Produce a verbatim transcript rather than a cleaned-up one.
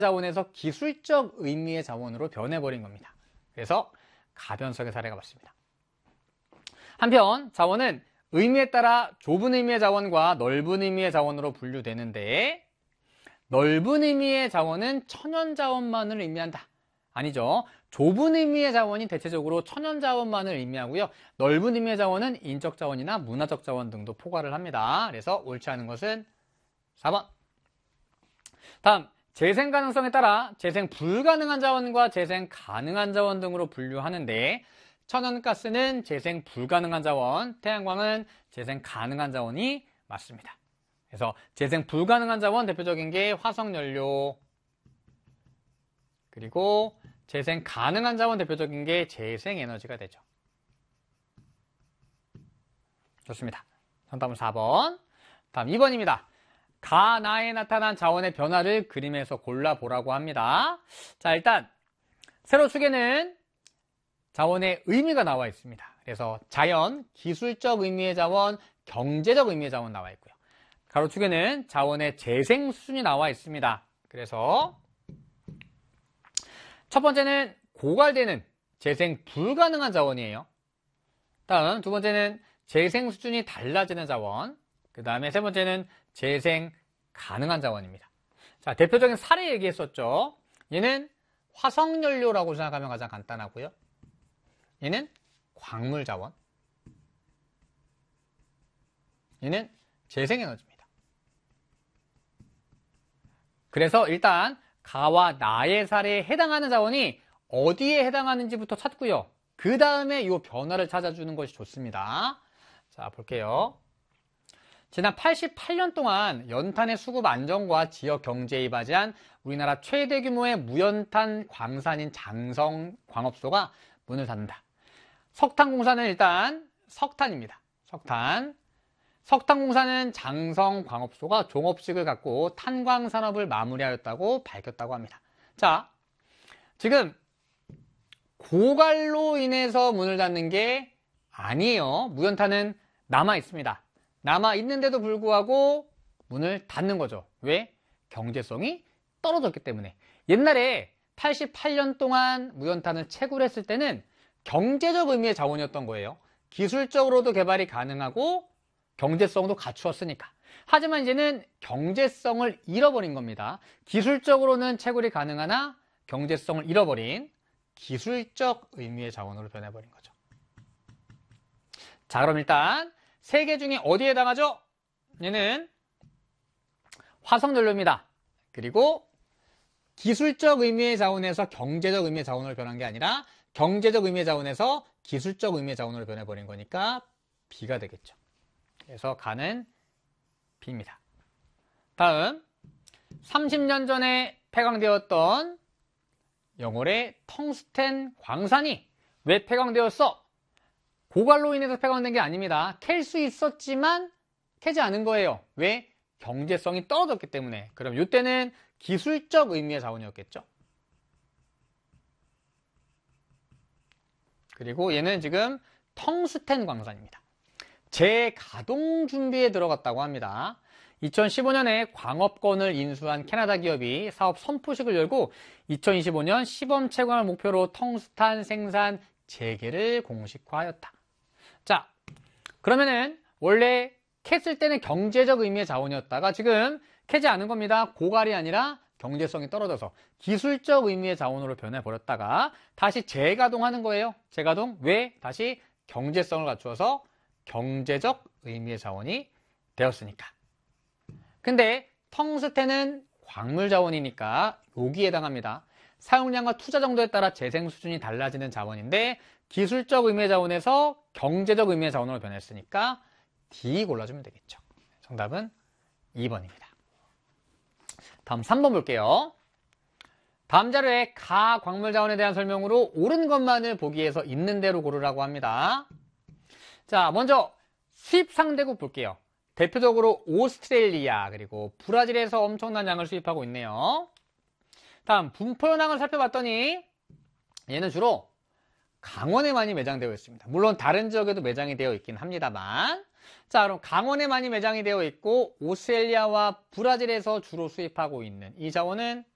자원에서 기술적 의미의 자원으로 변해버린 겁니다. 그래서 가변석의 사례가 맞습니다. 한편 자원은 의미에 따라 좁은 의미의 자원과 넓은 의미의 자원으로 분류되는데, 넓은 의미의 자원은 천연자원만을 의미한다. 아니죠. 좁은 의미의 자원이 대체적으로 천연자원만을 의미하고요. 넓은 의미의 자원은 인적자원이나 문화적 자원 등도 포괄을 합니다. 그래서 옳지 않은 것은 사 번. 다음, 재생 가능성에 따라 재생 불가능한 자원과 재생 가능한 자원 등으로 분류하는데, 천연가스는 재생 불가능한 자원, 태양광은 재생 가능한 자원이 맞습니다. 그래서 재생 불가능한 자원 대표적인 게 화석연료, 그리고 재생 가능한 자원 대표적인 게 재생에너지가 되죠. 좋습니다. 정답은 사 번. 다음 이 번입니다. 가나에 나타난 자원의 변화를 그림에서 골라보라고 합니다. 자, 일단 세로축에는 자원의 의미가 나와 있습니다. 그래서 자연, 기술적 의미의 자원, 경제적 의미의 자원 나와 있고요. 가로축에는 자원의 재생 수준이 나와 있습니다. 그래서 첫 번째는 고갈되는 재생 불가능한 자원이에요. 다음 두 번째는 재생 수준이 달라지는 자원, 그 다음에 세 번째는 재생 가능한 자원입니다. 자, 대표적인 사례 얘기했었죠. 얘는 화석연료라고 생각하면 가장 간단하고요. 얘는 광물 자원, 얘는 재생에너지입니다. 그래서 일단 가와 나의 사례에 해당하는 자원이 어디에 해당하는지부터 찾고요. 그 다음에 이 변화를 찾아주는 것이 좋습니다. 자, 볼게요. 지난 팔십팔 년 동안 연탄의 수급 안정과 지역 경제에 이바지한 우리나라 최대 규모의 무연탄 광산인 장성광업소가 문을 닫는다. 석탄공사는 일단 석탄입니다. 석탄. 석탄공사는 장성광업소가 종업식을 갖고 탄광산업을 마무리하였다고 밝혔다고 합니다. 자, 지금 고갈로 인해서 문을 닫는 게 아니에요. 무연탄은 남아 있습니다. 남아 있는데도 불구하고 문을 닫는 거죠. 왜? 경제성이 떨어졌기 때문에. 옛날에 팔십팔 년 동안 무연탄을 채굴했을 때는 경제적 의미의 자원이었던 거예요. 기술적으로도 개발이 가능하고 경제성도 갖추었으니까. 하지만 이제는 경제성을 잃어버린 겁니다. 기술적으로는 채굴이 가능하나 경제성을 잃어버린 기술적 의미의 자원으로 변해버린 거죠. 자, 그럼 일단 세 개 중에 어디에 해당하죠? 얘는 화석연료입니다. 그리고 기술적 의미의 자원에서 경제적 의미의 자원으로 변한 게 아니라 경제적 의미의 자원에서 기술적 의미의 자원으로 변해버린 거니까 B가 되겠죠. 그래서 가는 B입니다. 다음, 삼십 년 전에 폐광되었던 영월의 텅스텐 광산이 왜 폐광되었어? 고갈로 인해서 폐광된 게 아닙니다. 캘 수 있었지만 캐지 않은 거예요. 왜? 경제성이 떨어졌기 때문에. 그럼 이때는 기술적 의미의 자원이었겠죠. 그리고 얘는 지금 텅스텐 광산입니다. 재가동 준비에 들어갔다고 합니다. 이천십오 년에 광업권을 인수한 캐나다 기업이 사업 선포식을 열고 이천이십오 년 시범 채광을 목표로 텅스탄 생산 재개를 공식화하였다. 자, 그러면은 원래 캤을 때는 경제적 의미의 자원이었다가 지금 캐지 않은 겁니다. 고갈이 아니라 경제성이 떨어져서 기술적 의미의 자원으로 변해버렸다가 다시 재가동하는 거예요. 재가동. 왜? 다시 경제성을 갖추어서 경제적 의미의 자원이 되었으니까. 근데 텅스텐은 광물 자원이니까 여기에 해당합니다. 사용량과 투자 정도에 따라 재생 수준이 달라지는 자원인데 기술적 의미의 자원에서 경제적 의미의 자원으로 변했으니까 D 골라주면 되겠죠. 정답은 이 번입니다. 다음 삼 번 볼게요. 다음 자료에 가 광물 자원에 대한 설명으로 옳은 것만을 보기 위해서 있는 대로 고르라고 합니다. 자, 먼저 수입 상대국 볼게요. 대표적으로 오스트레일리아 그리고 브라질에서 엄청난 양을 수입하고 있네요. 다음 분포 현황을 살펴봤더니 얘는 주로 강원에 많이 매장되어 있습니다. 물론 다른 지역에도 매장이 되어 있긴 합니다만. 자, 그럼 강원에 많이 매장이 되어 있고 오스트레일리아와 브라질에서 주로 수입하고 있는 이 자원은